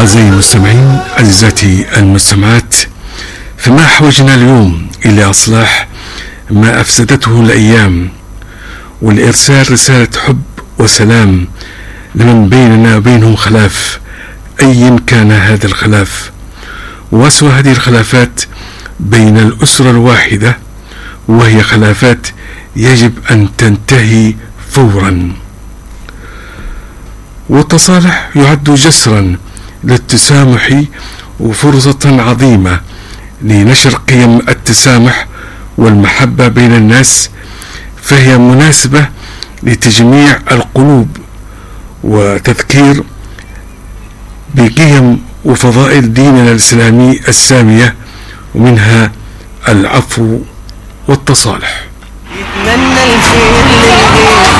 أعزائي المستمعين، عزيزاتي المستمعات، فما أحوجنا اليوم إلى إصلاح ما أفسدته الأيام، والإرسال رسالة حب وسلام لمن بيننا وبينهم خلاف أيا كان هذا الخلاف. وأسوأ هذه الخلافات بين الأسرة الواحدة، وهي خلافات يجب أن تنتهي فورا. والتصالح يعد جسرا للتسامح وفرصة عظيمة لنشر قيم التسامح والمحبة بين الناس، فهي مناسبة لتجميع القلوب وتذكير بقيم وفضائل ديننا الإسلامي السامية، ومنها العفو والتصالح. يتمنى الخير للغير